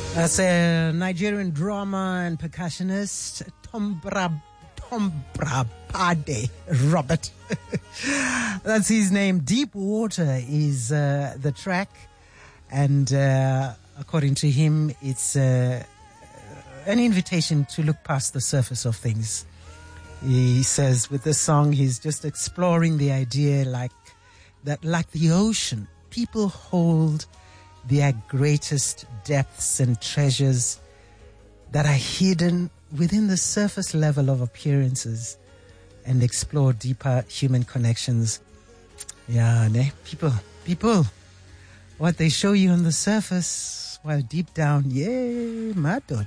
That's a Nigerian drummer and percussionist, Tombrapade Robert. That's his name. Deep Water is the track, and according to him, it's an invitation to look past the surface of things. He says with this song, he's just exploring the idea like the ocean, people hold their greatest depths and treasures that are hidden within the surface level of appearances and explore deeper human connections. Yeah, people, what they show you on the surface, while deep down, yeah, my dude.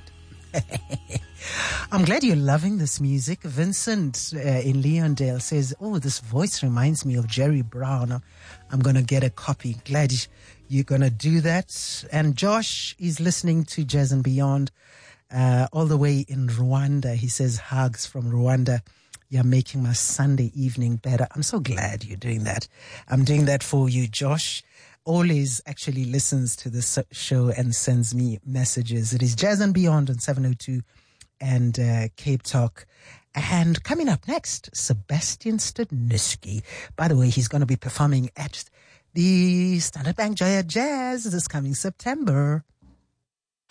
I'm glad you're loving this music. Vincent in Leondale says, oh, this voice reminds me of Jerry Brown. I'm going to get a copy. Glad you're going to do that. And Josh is listening to Jazz and Beyond all the way in Rwanda. He says, hugs from Rwanda. You're making my Sunday evening better. I'm so glad you're doing that. I'm doing that for you, Josh. Always actually listens to this show and sends me messages. It is Jazz and Beyond on 702 and Cape Talk. And coming up next, Sebastian Studniski. By the way, he's going to be performing at the Standard Bank Joya Jazz this coming September.